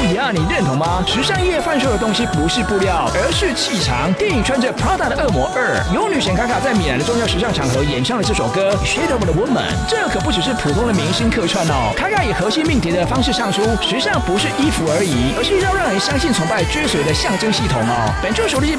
呀，你认同吗？时尚业贩售的东西不是布料，而是气场。电影《穿着 Prada 的恶魔2》，由女神卡卡在米兰的重要时尚场合演唱了这首歌《Shape of the Woman》。这可不只是普通的明星客串哦，卡卡以核心命题的方式唱出，时尚不是衣服而已，而是要让人相信、崇拜、追随的象征系统哦。本周首例